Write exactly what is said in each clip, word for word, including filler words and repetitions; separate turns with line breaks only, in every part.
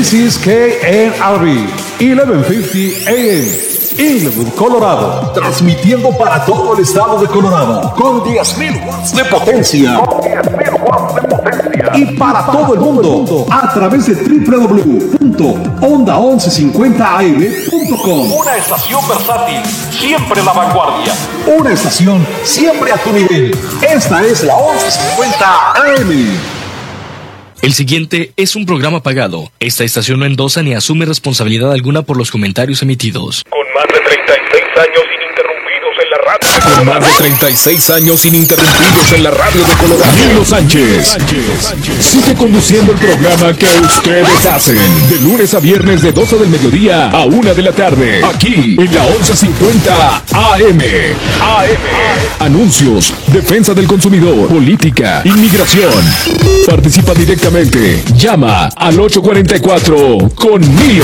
This is K N R B, eleven fifty A M, Inglewood, Colorado. Transmitiendo para todo el estado de Colorado con diez mil watts de potencia. Con diez mil watts de potencia. Y para todo el mundo a través de doble u doble u doble u punto onda once cincuenta a m punto com. Una estación versátil, siempre la vanguardia. Una estación siempre a tu nivel. Esta es la once cincuenta A M.
El siguiente es un programa pagado. Esta estación no endosa ni asume responsabilidad alguna por los comentarios emitidos.
Con más de treinta y seis años ininterrumpidos en la radio.
Con más de treinta y seis años ininterrumpidos en la radio de Colorado. Milo Sánchez. Sánchez sigue conduciendo el programa que ustedes hacen. De lunes a viernes de doce del mediodía a una de la tarde. Aquí en la once cincuenta A M. A M. Anuncios, defensa del consumidor, política, inmigración. Participa directamente. Llama al ocho cuarenta y cuatro con Milo.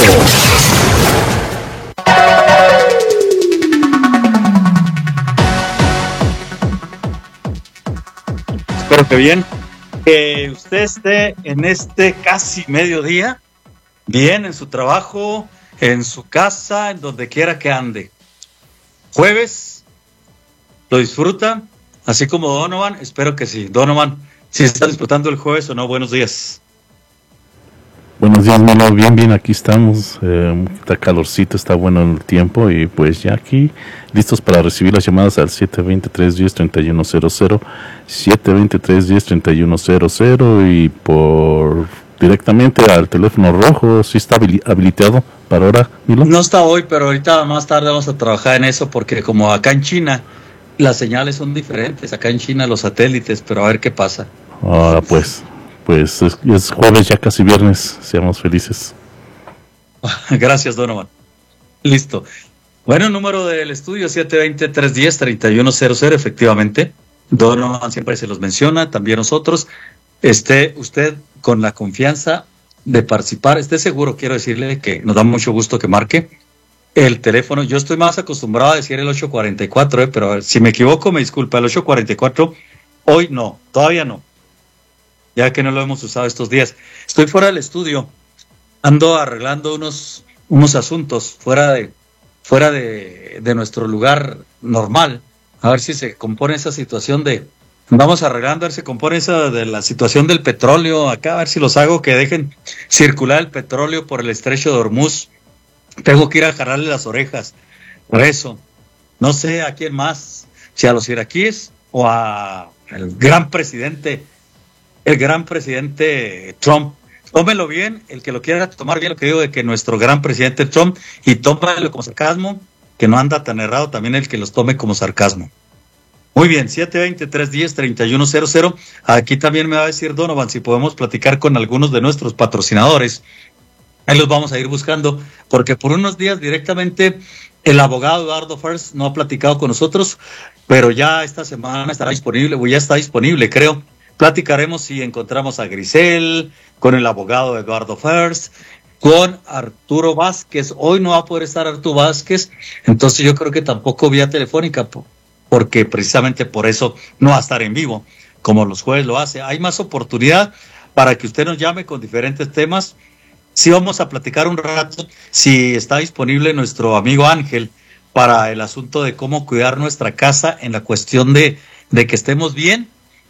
Espero que bien. Que usted esté en este casi mediodía, bien en su trabajo, en su casa, en donde quiera que ande. Jueves, lo disfruta, así como Donovan, espero que sí. Donovan, si está disfrutando el jueves o no, buenos días.
Buenos días, Milo, bien, bien, aquí estamos, eh, está calorcito, está bueno el tiempo y pues ya aquí listos para recibir las llamadas al siete dos cero, tres uno cero, tres uno cero cero, siete dos cero, tres uno cero, tres uno cero cero y por directamente al teléfono rojo, ¿sí está habilitado para ahora, Milo?
No está hoy, pero ahorita más tarde vamos a trabajar en eso porque como acá en China las señales son diferentes, acá en China los satélites, pero a ver qué pasa.
Ah, pues... Pues es, es jueves, ya casi viernes, seamos felices.
Gracias, Donovan. Listo. Bueno, el número del estudio siete dos cero, tres uno cero, tres uno cero cero, efectivamente. Donovan siempre se los menciona, también nosotros. Esté usted con la confianza de participar, esté seguro, quiero decirle que nos da mucho gusto que marque el teléfono. Yo estoy más acostumbrado a decir el ocho cuarenta y cuatro, eh, pero a ver, si me equivoco, me disculpa, el ocho cuarenta y cuatro, hoy no, todavía no. Ya que no lo hemos usado estos días. Estoy fuera del estudio, ando arreglando unos, unos asuntos fuera de, fuera de, de nuestro lugar normal, a ver si se compone esa situación de, vamos arreglando, a ver si se compone esa de la situación del petróleo acá, a ver si los hago que dejen circular el petróleo por el estrecho de Hormuz. Tengo que ir a jalarle las orejas, por eso, no sé a quién más, si a los iraquíes o a el gran presidente el gran presidente Trump. Tómelo bien, el que lo quiera tomar bien, lo que digo de que nuestro gran presidente Trump, y tómalo como sarcasmo, que no anda tan errado también el que los tome como sarcasmo. Muy bien, siete dos cero, tres uno cero, tres uno cero cero. Aquí también me va a decir Donovan si podemos platicar con algunos de nuestros patrocinadores. Ahí los vamos a ir buscando, porque por unos días directamente el abogado Eduardo First no ha platicado con nosotros, pero ya esta semana estará disponible, o ya está disponible, creo. Platicaremos si encontramos a Grisel, con el abogado Eduardo First, con Arturo Vázquez. Hoy no va a poder estar Arturo Vázquez, entonces yo creo que tampoco vía telefónica, porque precisamente por eso no va a estar en vivo, como los jueves lo hace. Hay más oportunidad para que usted nos llame con diferentes temas. Sí vamos a platicar un rato, si está disponible nuestro amigo Ángel, para el asunto de cómo cuidar nuestra casa en la cuestión de, de que estemos bien,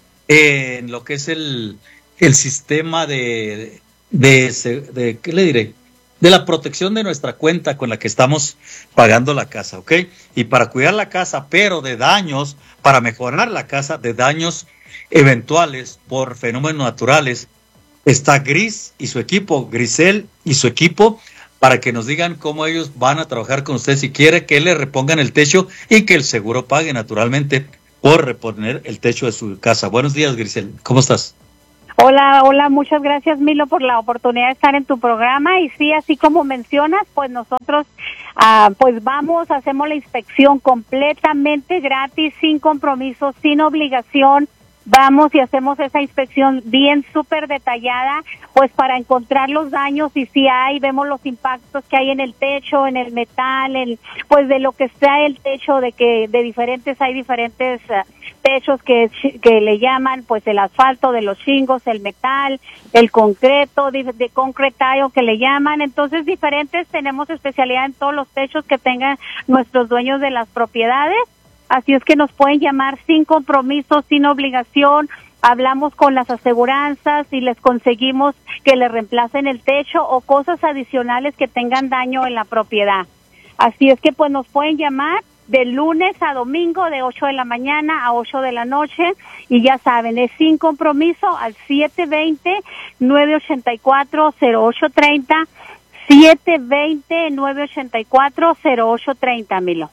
en lo que es el, el sistema de, de, de, de, ¿qué le diré? De la protección de nuestra cuenta con la que estamos pagando la casa, ¿ok? Y para cuidar la casa, pero de daños, para mejorar la casa, de daños eventuales por fenómenos naturales, está Gris y su equipo, Grisel y su equipo, para que nos digan cómo ellos van a trabajar con usted si quiere que le repongan el techo y que el seguro pague naturalmente por reponer el techo de su casa. Buenos días, Grisel, ¿cómo estás?
Hola, hola, muchas gracias, Milo, por la oportunidad de estar en tu programa. Y sí, así como mencionas, pues nosotros uh, pues vamos, hacemos la inspección completamente gratis, sin compromiso, sin obligación, vamos y hacemos esa inspección bien súper detallada, pues para encontrar los daños y si hay, vemos los impactos que hay en el techo, en el metal, en, pues de lo que está el techo, de que de diferentes, hay diferentes uh, techos que, que le llaman, pues el asfalto, de los shingles, el metal, el concreto, de, de concrete tile que le llaman, entonces diferentes, tenemos especialidad en todos los techos que tengan nuestros dueños de las propiedades. Así es que nos pueden llamar sin compromiso, sin obligación, hablamos con las aseguranzas y les conseguimos que le reemplacen el techo o cosas adicionales que tengan daño en la propiedad. Así es que pues nos pueden llamar de lunes a domingo de ocho de la mañana a ocho de la noche y ya saben, es sin compromiso al siete dos cero, nueve ocho cuatro, cero ocho tres cero, siete dos cero, nueve ocho cuatro, cero ocho tres cero, Milo.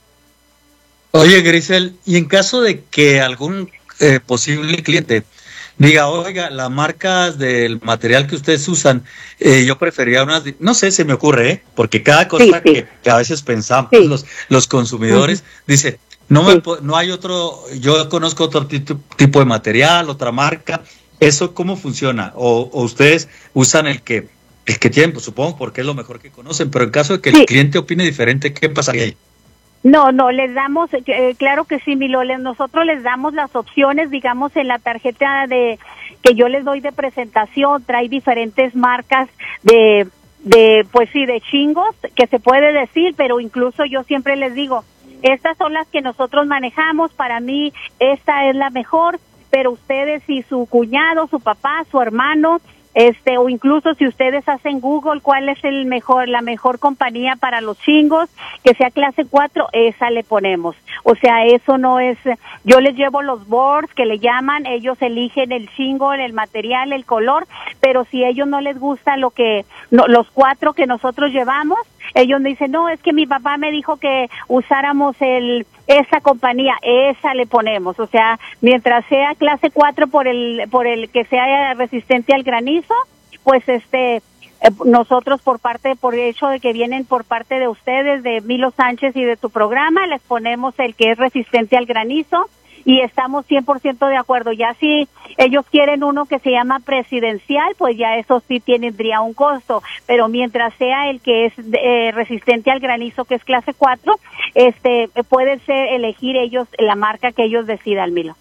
Oye, Grisel, y en caso de que algún eh, posible cliente diga, oiga, las marcas del material que ustedes usan, eh, yo preferiría unas, no sé, se me ocurre, ¿eh? Porque cada cosa sí, sí. Que, que a veces pensamos sí. los, los consumidores, uh-huh. dice, no me, sí. no hay otro, yo conozco otro tipo, tipo de material, otra marca, ¿eso cómo funciona? O, o ustedes usan el que, el que tienen, pues supongo, porque es lo mejor que conocen, pero en caso de que sí. el cliente opine diferente, ¿qué pasaría ahí?
No, no, les damos, eh, claro que sí, Milo, les, nosotros les damos las opciones, digamos, en la tarjeta de que yo les doy de presentación, trae diferentes marcas de, de, pues sí, de chingos, que se puede decir, pero incluso yo siempre les digo, estas son las que nosotros manejamos, para mí esta es la mejor, pero ustedes y su cuñado, su papá, su hermano, este, o incluso si ustedes hacen Google cuál es el mejor, la mejor compañía para los chingos, que sea clase cuatro, esa le ponemos. O sea, eso no es, yo les llevo los boards que le llaman, ellos eligen el chingo, el material, el color, pero si a ellos no les gusta lo que, no, los cuatro que nosotros llevamos, ellos me dicen, no, es que mi papá me dijo que usáramos el, esa compañía, esa le ponemos. O sea, mientras sea clase cuatro por el, por el que sea resistente al granizo, pues este, eh, nosotros por parte, por el hecho de que vienen por parte de ustedes, de Milo Sánchez y de tu programa, les ponemos el que es resistente al granizo. Y estamos cien por ciento de acuerdo. Ya si ellos quieren uno que se llama presidencial, pues ya eso sí tendría un costo. Pero mientras sea el que es eh, resistente al granizo, que es clase cuatro, este, puede ser elegir ellos la marca que ellos decidan, Milo.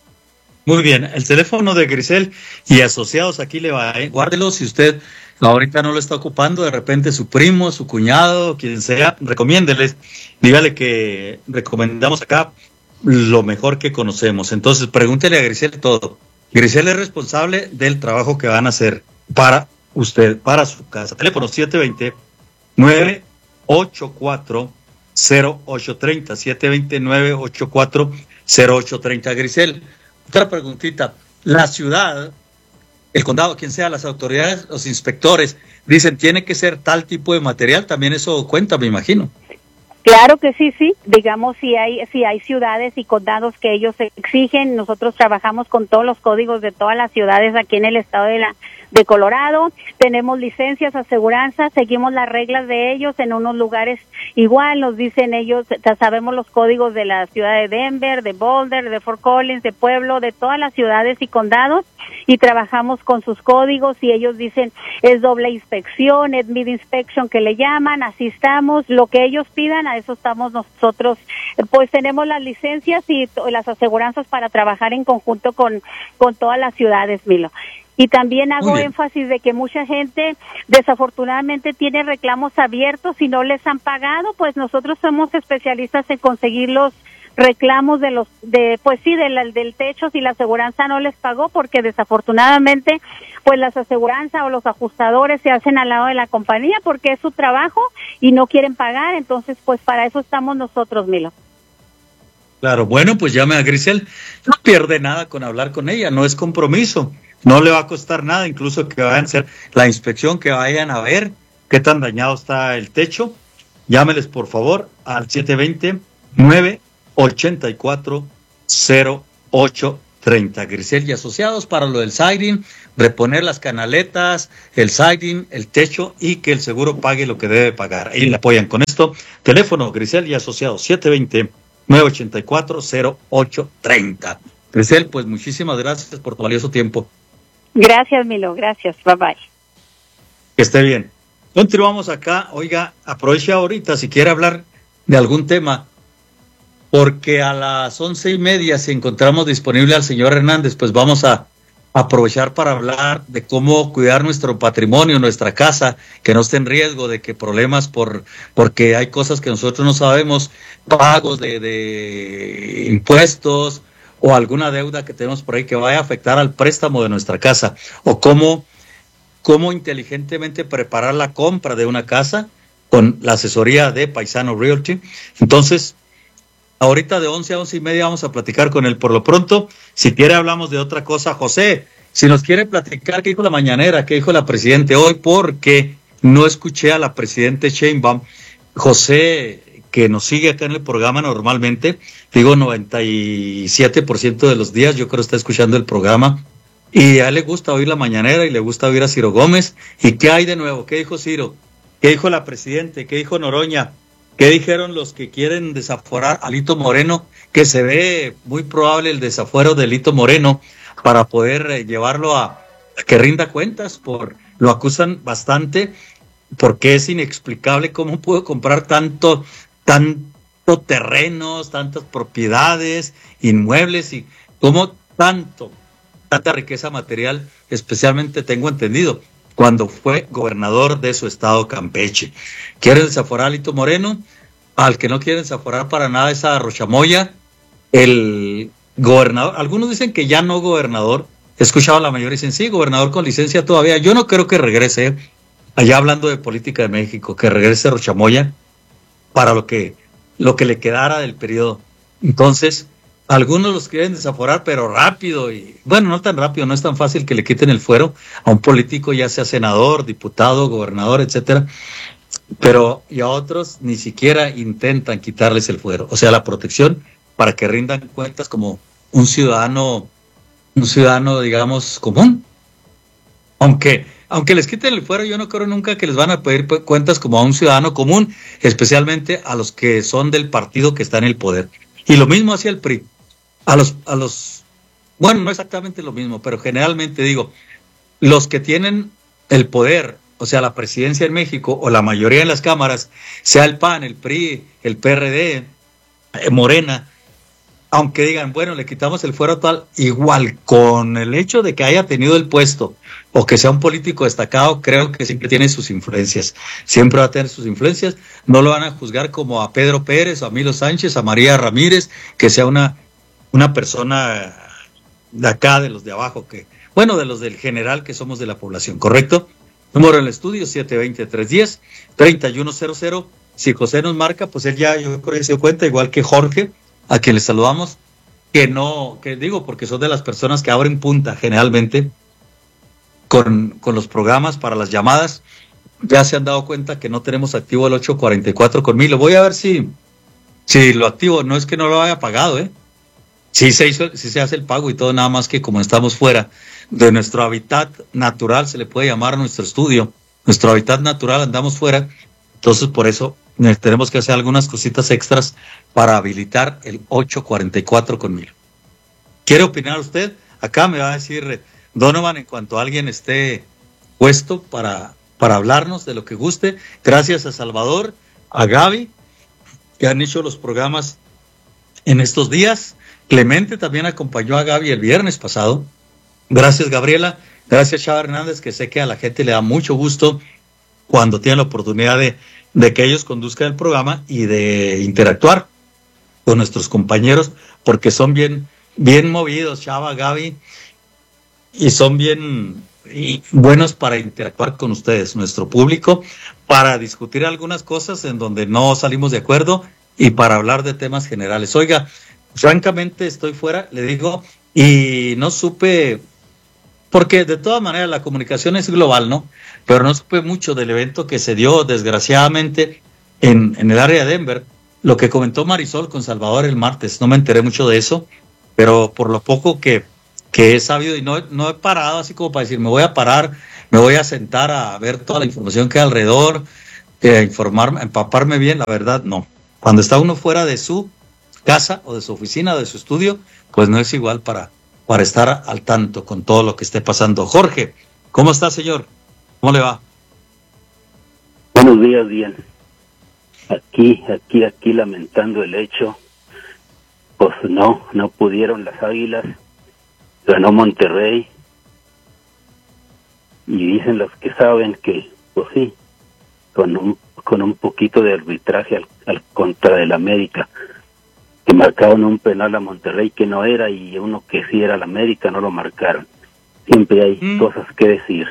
Muy bien. El teléfono de Grisel y asociados aquí le va, ¿eh? Guárdelo si usted ahorita no lo está ocupando, de repente su primo, su cuñado, quien sea, recomiéndeles. Dígale que recomendamos acá lo mejor que conocemos. Entonces, pregúntele a Grisel todo. Grisel es responsable del trabajo que van a hacer para usted, para su casa. Teléfono siete dos cero, nueve ocho cuatro, cero ocho tres cero, siete dos cero, nueve ocho cuatro, cero ocho tres cero. Grisel, otra preguntita. La ciudad, el condado, quien sea, las autoridades, los inspectores, dicen, tiene que ser tal tipo de material, también eso cuenta, me imagino.
Claro que sí, sí. Digamos, si hay si hay ciudades y condados que ellos exigen, nosotros trabajamos con todos los códigos de todas las ciudades aquí en el estado de la de Colorado. Tenemos licencias, aseguranzas, seguimos las reglas de ellos. En unos lugares igual nos dicen ellos, sabemos los códigos de la ciudad de Denver, de Boulder, de Fort Collins, de Pueblo, de todas las ciudades y condados, y trabajamos con sus códigos y ellos dicen es doble inspección, es mid inspection que le llaman, así estamos, lo que ellos pidan, a eso estamos nosotros, pues tenemos las licencias y to- las aseguranzas para trabajar en conjunto con, con todas las ciudades, Milo. Y también hago énfasis de que mucha gente desafortunadamente tiene reclamos abiertos y no les han pagado, pues nosotros somos especialistas en conseguir los reclamos de los, de pues sí, del, del techo si la aseguranza no les pagó, porque desafortunadamente pues las aseguranzas o los ajustadores se hacen al lado de la compañía porque es su trabajo y no quieren pagar, entonces pues para eso estamos nosotros, Milo.
Claro, bueno, pues llame a Grisel, no pierde nada con hablar con ella, no es compromiso, no le va a costar nada, incluso que vayan a hacer la inspección, que vayan a ver qué tan dañado está el techo. Llámeles por favor al siete dos cero, nueve ocho cuatro, cero ocho tres cero. Grisel y asociados para lo del siding, reponer las canaletas, el siding, el techo y que el seguro pague lo que debe pagar. Ahí le apoyan con esto. Teléfono Grisel y asociados siete dos cero, nueve ocho cuatro, cero ocho tres cero. Grisel, pues muchísimas gracias por tu valioso tiempo.
Gracias, Milo, gracias, bye bye.
Que esté bien. Continuamos acá. Oiga, aproveche ahorita si quiere hablar de algún tema, porque a las once y media, si encontramos disponible al señor Hernández, pues vamos a aprovechar para hablar de cómo cuidar nuestro patrimonio, nuestra casa, que no esté en riesgo de que problemas por porque hay cosas que nosotros no sabemos, pagos de, de impuestos o alguna deuda que tenemos por ahí que vaya a afectar al préstamo de nuestra casa, o cómo, cómo inteligentemente preparar la compra de una casa con la asesoría de Paisano Realty. Entonces, ahorita de once a once y media vamos a platicar con él. Por lo pronto, si quiere hablamos de otra cosa. José, si nos quiere platicar qué dijo la mañanera, qué dijo la Presidente hoy, porque no escuché a la Presidente Sheinbaum. José, que nos sigue acá en el programa normalmente, digo noventa y siete por ciento de los días, yo creo está escuchando el programa, y a él le gusta oír la mañanera y le gusta oír a Ciro Gómez. ¿Y qué hay de nuevo? ¿Qué dijo Ciro? ¿Qué dijo la Presidente? ¿Qué dijo Noroña? ¿Qué dijeron los que quieren desaforar a Lito Moreno? Que se ve muy probable el desafuero de Lito Moreno para poder eh, llevarlo a, a que rinda cuentas. Por lo acusan bastante porque es inexplicable cómo pudo comprar tanto, tanto terrenos, tantas propiedades, inmuebles y cómo tanto, tanta riqueza material, especialmente tengo entendido, cuando fue gobernador de su estado Campeche. ¿Quieren desaforar a Lito Moreno? Al que no quieren desaforar para nada es a Rochamoya, el gobernador. Algunos dicen que ya no gobernador. He escuchado a la mayoría dicen, sí, gobernador con licencia todavía. Yo no creo que regrese, allá hablando de política de México, que regrese Rochamoya para lo que, lo que le quedara del periodo. Entonces, algunos los quieren desaforar, pero rápido, y bueno, no tan rápido, no es tan fácil que le quiten el fuero a un político, ya sea senador, diputado, gobernador, etcétera, pero y a otros ni siquiera intentan quitarles el fuero, o sea, la protección para que rindan cuentas como un ciudadano, un ciudadano, digamos, común. Aunque, aunque les quiten el fuero, yo no creo nunca que les van a pedir cuentas como a un ciudadano común, especialmente a los que son del partido que está en el poder. Y lo mismo hacia el P R I. A los, a los, bueno, no exactamente lo mismo, pero generalmente digo, los que tienen el poder, o sea, la presidencia en México, o la mayoría en las cámaras, sea el P A N, el P R I, el P R D, eh, Morena, aunque digan, bueno, le quitamos el fuero tal, igual con el hecho de que haya tenido el puesto, o que sea un político destacado, creo que siempre tiene sus influencias, siempre va a tener sus influencias, no lo van a juzgar como a Pedro Pérez, o a Milo Sánchez, a María Ramírez, que sea una una persona de acá, de los de abajo, que bueno, de los del general que somos de la población, ¿correcto? Número en el estudio, siete dos cero, tres uno cero, tres uno cero cero. Si José nos marca, pues él ya, yo creo que se dio cuenta, igual que Jorge, a quien le saludamos, que no, que digo, porque son de las personas que abren punta generalmente con, con los programas para las llamadas. Ya se han dado cuenta que no tenemos activo el ocho cuarenta y cuatro con Milo. Voy a ver si, si lo activo, no es que no lo haya pagado, ¿eh? Sí se hizo, sí se hace el pago y todo, nada más que como estamos fuera de nuestro hábitat natural, se le puede llamar a nuestro estudio, nuestro hábitat natural, andamos fuera, entonces por eso tenemos que hacer algunas cositas extras para habilitar el ocho cuarenta y cuatro con Milo. ¿Quiere opinar usted? Acá me va a decir Donovan en cuanto alguien esté puesto para, para hablarnos de lo que guste. Gracias a Salvador, a Gaby, que han hecho los programas en estos días. Clemente también acompañó a Gaby el viernes pasado. Gracias, Gabriela. Gracias, Chava Hernández, que sé que a la gente le da mucho gusto cuando tienen la oportunidad de, de que ellos conduzcan el programa y de interactuar con nuestros compañeros, porque son bien, bien movidos, Chava, Gaby, y son bien y buenos para interactuar con ustedes, nuestro público, para discutir algunas cosas en donde no salimos de acuerdo y para hablar de temas generales. Oiga, francamente estoy fuera, le digo, y no supe, porque de todas maneras la comunicación es global, ¿no? Pero no supe mucho del evento que se dio, desgraciadamente, en, en el área de Denver. Lo que comentó Marisol con Salvador el martes, no me enteré mucho de eso, pero por lo poco que, que he sabido, y no, no he parado así como para decir, me voy a parar, me voy a sentar a ver toda la información que hay alrededor, eh, informarme, empaparme bien, la verdad, no. Cuando está uno fuera de su casa o de su oficina o de su estudio, pues no es igual para, para estar al tanto con todo lo que esté pasando. Jorge, ¿cómo está, señor? ¿Cómo le va?
Buenos días, bien. Aquí, aquí, aquí lamentando el hecho. Pues no, no pudieron las Águilas. Ganó Monterrey. Y dicen los que saben que, pues sí, con un, con un poquito de arbitraje al, al contra del América, que marcaron un penal a Monterrey que no era y uno que sí era el América no lo marcaron. Siempre hay mm. cosas que decir.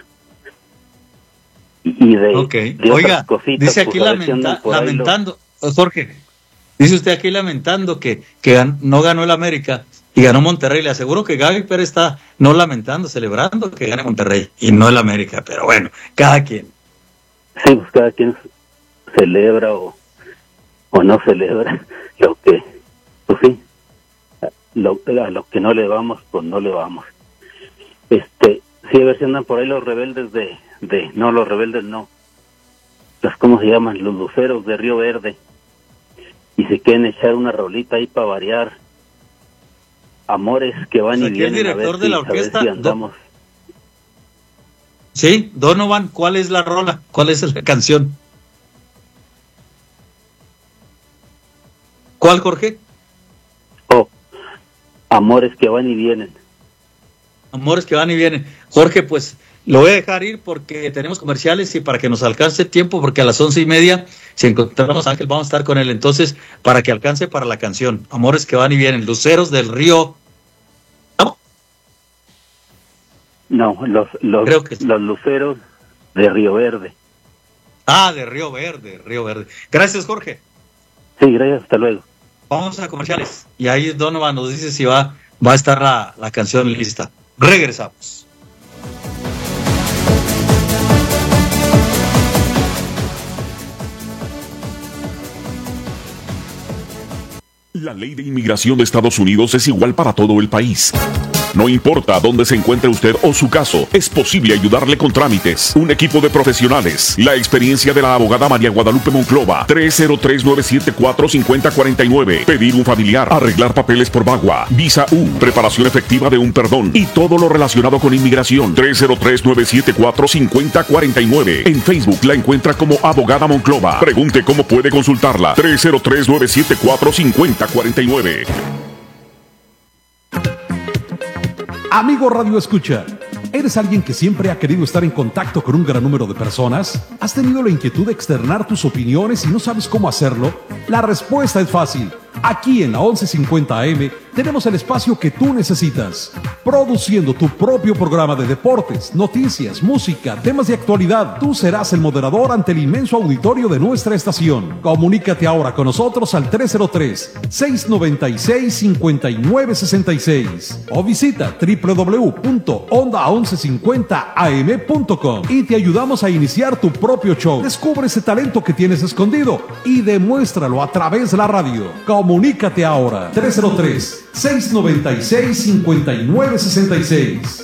Y de,
okay.
de
Oiga,
cositas,
dice aquí
pues,
lamenta, lamentando, lo... Jorge, dice usted aquí lamentando que, que gan, no ganó el América y ganó Monterrey. Le aseguro que Gaby Pérez está no lamentando, celebrando que gane Monterrey y no el América, pero bueno, cada quien.
Sí, pues cada quien celebra o, o no celebra lo que, pues sí, lo, a lo que no le vamos, pues no le vamos. Este, sí, a ver si andan por ahí los rebeldes de, de, no, los rebeldes no, los, ¿cómo se llaman? Los luceros de Río Verde, y se quieren echar una rolita ahí para variar. Amores que van pues y vienen, el director a ver de si, la orquesta, si andamos.
Sí, Donovan, ¿cuál es la rola? ¿Cuál es la canción? ¿Cuál, Jorge?
Oh, Amores que van y vienen.
Amores que van y vienen. Jorge, pues lo voy a dejar ir porque tenemos comerciales y para que nos alcance tiempo, porque a las once y media, si encontramos a Ángel, vamos a estar con él. Entonces, para que alcance para la canción. Amores que van y vienen. Luceros del Río. ¿No?
No, los, los, Creo que sí. los luceros de Río Verde.
Ah, de Río Verde, Río Verde. Gracias, Jorge.
Sí, gracias, hasta luego.
Vamos a comerciales. Y ahí Donovan nos dice si va, va a estar la, la canción lista. Regresamos.
La ley de inmigración de Estados Unidos es igual para todo el país. No importa dónde se encuentre usted o su caso, es posible ayudarle con trámites. Un equipo de profesionales. La experiencia de la abogada María Guadalupe Monclova. tres cero tres, nueve siete cuatro, cinco cero cuatro nueve. Pedir un familiar. Arreglar papeles por VAWA. Visa U. Preparación efectiva de un perdón. Y todo lo relacionado con inmigración. tres cero tres, nueve siete cuatro, cinco cero cuatro nueve. En Facebook la encuentra como Abogada Monclova. Pregunte cómo puede consultarla. tres cero tres, nueve siete cuatro, cinco cero cuatro nueve.
Amigo Radio Escucha, ¿eres alguien que siempre ha querido estar en contacto con un gran número de personas? ¿Has tenido la inquietud de externar tus opiniones y no sabes cómo hacerlo? La respuesta es fácil. Aquí en la once cincuenta A M tenemos el espacio que tú necesitas. Produciendo tu propio programa de deportes, noticias, música, temas de actualidad. Tú serás el moderador ante el inmenso auditorio de nuestra estación. Comunícate ahora con nosotros al tres cero tres, seis nueve seis, cinco nueve seis seis o visita doble u doble u doble u punto onda once cincuenta a m punto com y te ayudamos a iniciar tu propio show. Descubre ese talento que tienes escondido y demuéstralo a través de la radio. Comunícate ahora, tres cero tres, seis nueve seis, cinco nueve seis seis.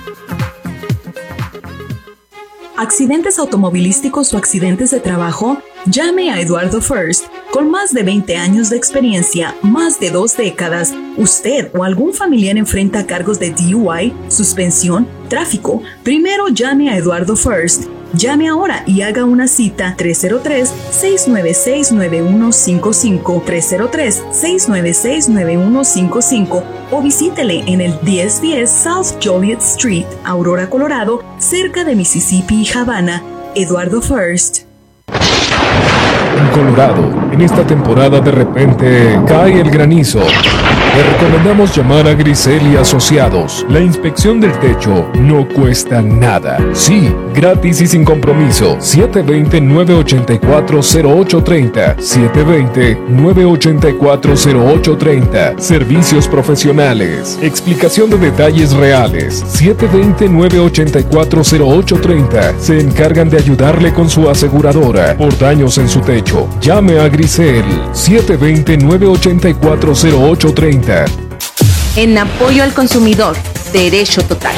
¿Accidentes automovilísticos o accidentes de trabajo? Llame a Eduardo First. Con más de veinte años de experiencia, más de dos décadas, usted o algún familiar enfrenta cargos de D U I, suspensión, tráfico. Primero llame a Eduardo First. Llame ahora y haga una cita tres cero tres, seis nueve seis, nueve uno cinco cinco, tres cero tres, seis nueve seis, nueve uno cinco cinco o visítele en el diez diez South Joliet Street, Aurora, Colorado, cerca de Mississippi y Havana. Eduardo First.
En Colorado, en esta temporada de repente cae el granizo. Le recomendamos llamar a Grisel y Asociados. La inspección del techo no cuesta nada. Sí, gratis y sin compromiso. siete dos cero, nueve ocho cuatro, cero ocho tres cero. siete dos cero, nueve ocho cuatro, cero ocho tres cero. Servicios profesionales. Explicación de detalles reales. siete dos cero, nueve ocho cuatro, cero ocho tres cero. Se encargan de ayudarle con su aseguradora por daños en su techo. Llame a Grisel. siete dos cero, nueve ocho cuatro, cero ocho tres cero.
En apoyo al consumidor, Derecho Total.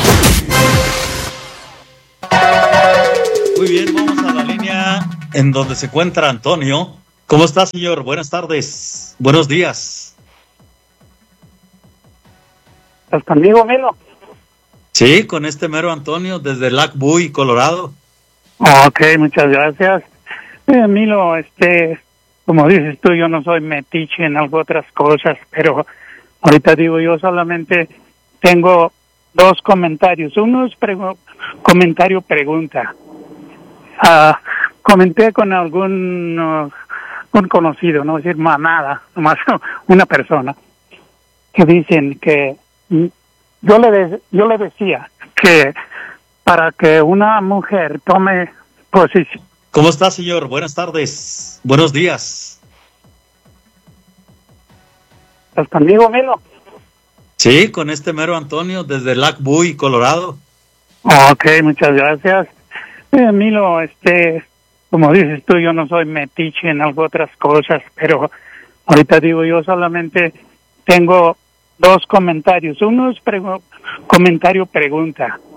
Muy bien, vamos a la línea en donde se encuentra Antonio. ¿Cómo está, señor? Buenas tardes. Buenos días.
¿Estás conmigo, Milo?
Sí, con este mero Antonio desde Lac Buy, Colorado.
Ok, muchas gracias. Eh, Milo, este, como dices tú, yo no soy metiche en algo otras cosas, pero ahorita digo, yo solamente tengo dos comentarios. Uno es pregu- comentario pregunta. Uh, comenté con algún uh, un conocido, no decir más nada, más una persona, que dicen que mm, yo le de, yo le decía que para que una mujer tome posición.
¿Cómo está, señor? Buenas tardes. Buenos días.
¿Estás conmigo, Milo?
Sí, con este mero Antonio desde Lac Buy, Colorado.
Ok, muchas gracias. Eh, Milo, este, como dices tú, yo no soy metiche en algo otras cosas, pero ahorita digo, yo solamente tengo dos comentarios. Uno es pregu- comentario pregunta.